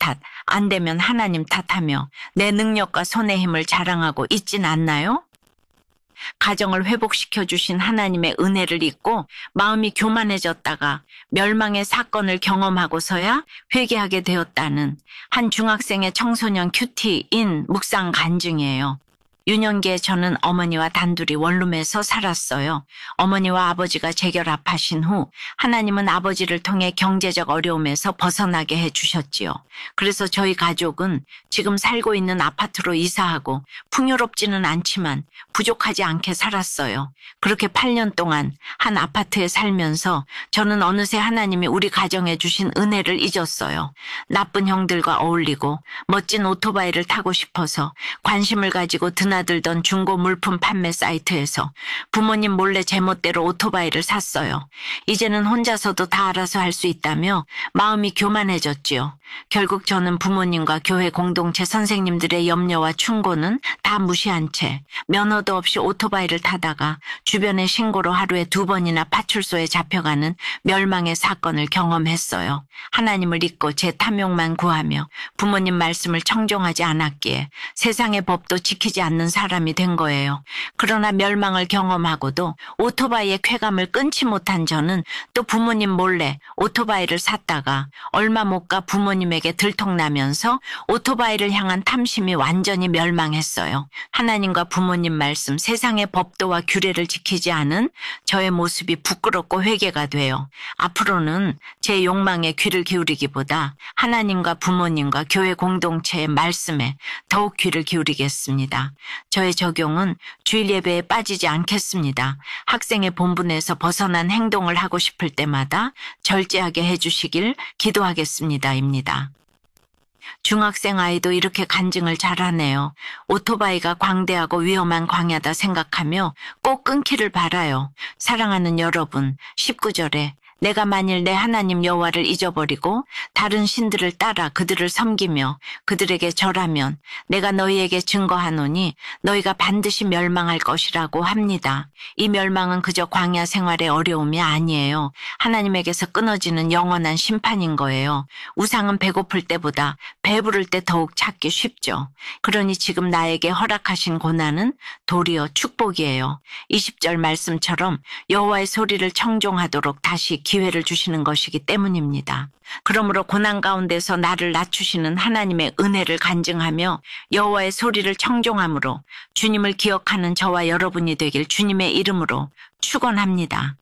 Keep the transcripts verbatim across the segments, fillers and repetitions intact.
탓, 안 되면 하나님 탓하며 내 능력과 손의 힘을 자랑하고 있진 않나요? 가정을 회복시켜 주신 하나님의 은혜를 잊고 마음이 교만해졌다가 멸망의 사건을 경험하고서야 회개하게 되었다는 한 중학생의 청소년 큐티인 묵상 간증이에요. 유년기에 저는 어머니와 단둘이 원룸에서 살았어요. 어머니와 아버지가 재결합하신 후 하나님은 아버지를 통해 경제적 어려움에서 벗어나게 해주셨지요. 그래서 저희 가족은 지금 살고 있는 아파트로 이사하고 풍요롭지는 않지만 부족하지 않게 살았어요. 그렇게 팔 년 동안 한 아파트에 살면서 저는 어느새 하나님이 우리 가정에 주신 은혜를 잊었어요. 나쁜 형들과 어울리고 멋진 오토바이를 타고 싶어서 관심을 가지고 드나들던 중고 물품 판매 사이트에서 부모님 몰래 제멋대로 오토바이를 샀어요. 이제는 혼자서도 다 알아서 할 수 있다며 마음이 교만해졌지요. 결국 저는 부모님과 교회 공동체 선생님들의 염려와 충고는 다 무시한 채 면허도 없이 오토바이를 타다가 주변의 신고로 하루에 두 번이나 파출소에 잡혀가는 멸망의 사건을 경험했어요. 하나님을 잊고 제 탐욕만 구하며 부모님 말씀을 청종하지 않았기에 세상의 법도 지키지 않는 사람이 된 거예요. 그러나 멸망을 경험하고도 오토바이의 쾌감을 끊지 못한 저는 또 부모님 몰래 오토바이를 샀다가 얼마 못 가 부모님에게 들통나면서 오토바이를 향한 탐심이 완전히 멸망했어요. 하나님과 부모님 말씀, 세상의 법도와 규례를 지키지 않은 저의 모습이 부끄럽고 회개가 돼요. 앞으로는 제 욕망에 귀를 기울이기보다 하나님과 부모님과 교회 공동체의 말씀에 더욱 귀를 기울이겠습니다. 저의 적용은 주일 예배에 빠지지 않겠습니다. 학생의 본분에서 벗어난 행동을 하고 싶을 때마다 절제하게 해주시길 기도하겠습니다. 입니다. 중학생 아이도 이렇게 간증을 잘하네요. 오토바이가 광대하고 위험한 광야다 생각하며 꼭 끊기를 바라요. 사랑하는 여러분, 십구 절에 내가 만일 내 하나님 여호와를 잊어버리고 다른 신들을 따라 그들을 섬기며 그들에게 절하면 내가 너희에게 증거하노니 너희가 반드시 멸망할 것이라고 합니다. 이 멸망은 그저 광야 생활의 어려움이 아니에요. 하나님에게서 끊어지는 영원한 심판인 거예요. 우상은 배고플 때보다 배부를 때 더욱 찾기 쉽죠. 그러니 지금 나에게 허락하신 고난은 도리어 축복이에요. 이십 절 말씀처럼 여호와의 소리를 청종하도록 다시 기회를 주시는 것이기 때문입니다. 그러므로 고난 가운데서 나를 낮추시는 하나님의 은혜를 간증하며 여호와의 소리를 청종함으로 주님을 기억하는 저와 여러분이 되길 주님의 이름으로 축원합니다.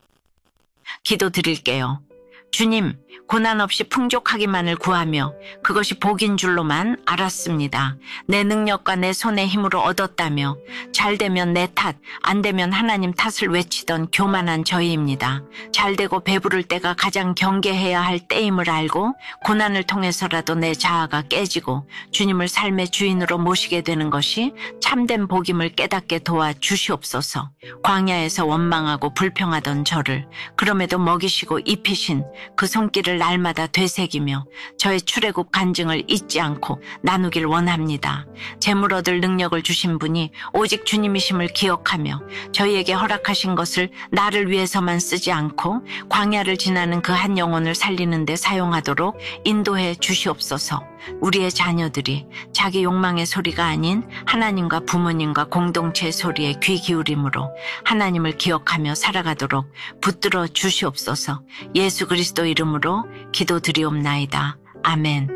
기도드릴게요. 주님, 고난 없이 풍족하기만을 구하며 그것이 복인 줄로만 알았습니다. 내 능력과 내 손의 힘으로 얻었다며 잘 되면 내 탓, 안 되면 하나님 탓을 외치던 교만한 저희입니다. 잘 되고 배부를 때가 가장 경계해야 할 때임을 알고 고난을 통해서라도 내 자아가 깨지고 주님을 삶의 주인으로 모시게 되는 것이 참된 복임을 깨닫게 도와주시옵소서. 광야에서 원망하고 불평하던 저를 그럼에도 먹이시고 입히신 그 손길을 날마다 되새기며 저의 출애굽 간증을 잊지 않고 나누길 원합니다. 재물 얻을 능력을 주신 분이 오직 주님이심을 기억하며 저희에게 허락하신 것을 나를 위해서만 쓰지 않고 광야를 지나는 그 한 영혼을 살리는 데 사용하도록 인도해 주시옵소서. 우리의 자녀들이 자기 욕망의 소리가 아닌 하나님과 부모님과 공동체의 소리에 귀 기울임으로 하나님을 기억하며 살아가도록 붙들어 주시옵소서. 예수 그리스도 이름으로 기도드리옵나이다. 아멘.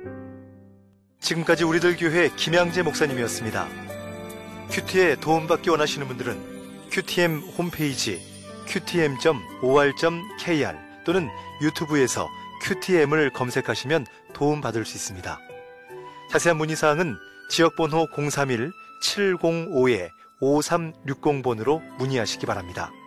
지금까지 우리들 교회 김양재 목사님이었습니다. 큐티에 도움받기 원하시는 분들은 큐티엠 홈페이지 큐티엠 닷 오알 닷 케이알 또는 유튜브에서 큐티엠을 검색하시면 도움받을 수 있습니다. 자세한 문의사항은 지역번호 공삼일 칠공오 오삼육공 번으로 문의하시기 바랍니다.